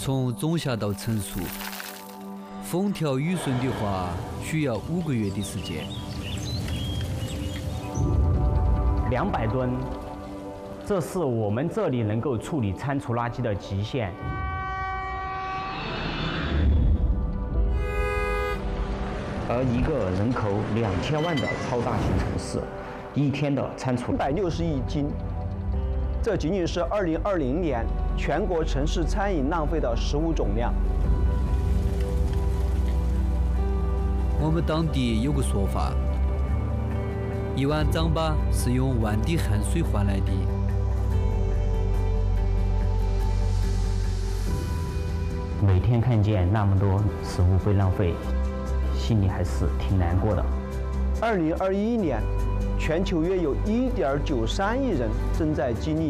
从种下到成熟，风调雨顺的话，需要5个月的时间。 200吨，这是我们这里能够处理餐厨垃圾的极限。而一个人口2000万的超大型城市，一天的餐厨 160亿斤，这仅仅是2020年全国城市餐饮浪费的食物总量。 我们当地有个说法，1碗糌粑是用1万滴汗水换来的。 每天看见那么多食物被浪费，心里还是挺难过的。 2021年，全球约有1.93亿人正在经历